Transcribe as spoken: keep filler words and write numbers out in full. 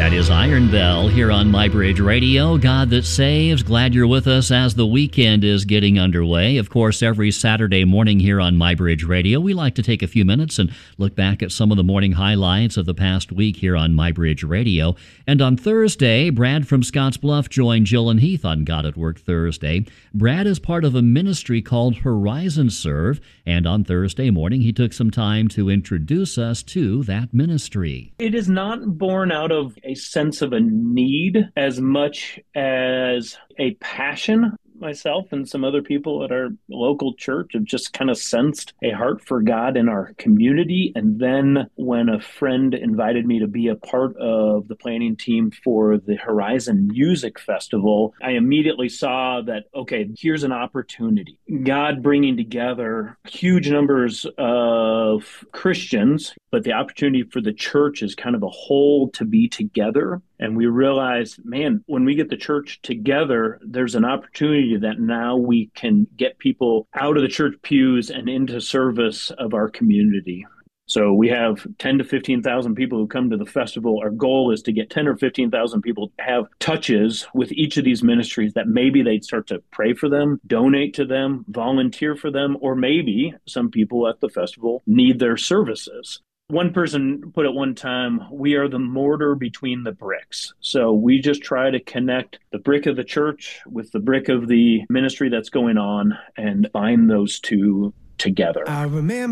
That is Iron Bell here on MyBridge Radio. God that saves. Glad you're with us as the weekend is getting underway. Of course, every Saturday morning here on MyBridge Radio, we like to take a few minutes and look back at some of the morning highlights of the past week here on MyBridge Radio. And on Thursday, Brad from Scottsbluff joined Jill and Heath on God at Work Thursday. Brad is part of a ministry called Horizon Serve, and on Thursday morning, he took some time to introduce us to that ministry. It is not born out of a sense of a need as much as a passion. Myself and some other people at our local church have just kind of sensed a heart for God in our community. And then when a friend invited me to be a part of the planning team for the Horizon Music Festival, I immediately saw that, okay, here's an opportunity. God bringing together huge numbers of Christians, but the opportunity for the church as kind of a whole to be together. And we realized, man, when we get the church together, there's an opportunity that now we can get people out of the church pews and into service of our community. So we have ten to fifteen thousand people who come to the festival. Our goal is to get ten or fifteen thousand people to have touches with each of these ministries that maybe they'd start to pray for them, donate to them, volunteer for them, or maybe some people at the festival need their services. One person put it one time, we are the mortar between the bricks. So we just try to connect the brick of the church with the brick of the ministry that's going on and bind those two together. I remember